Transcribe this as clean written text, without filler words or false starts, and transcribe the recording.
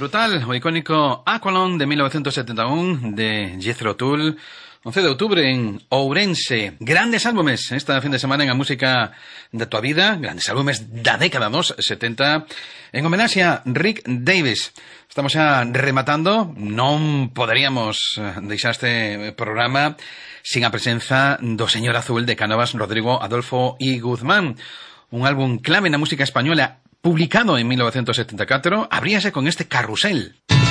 brutal, o icónico Aqualung de 1971 de Jethro Tull, 11 de outubro en Ourense. Grandes álbumes esta fin de semana en a música da tua vida, grandes álbumes da década dos 70, en homenaxe a Rick Davies. Estamos xa rematando, non poderíamos deixar este programa sin a presenza do señor azul de Cánovas, Rodrigo Adolfo y Guzmán. Un álbum clave na música española publicado en 1974, abríase con este Carrusel.